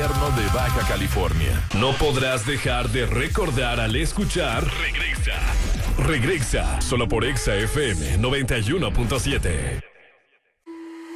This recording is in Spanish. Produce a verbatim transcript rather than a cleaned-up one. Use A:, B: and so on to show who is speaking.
A: gobierno de Baja California. No podrás dejar de recordar al escuchar Regresa. Regresa, solo por Exa F M noventa y uno punto siete.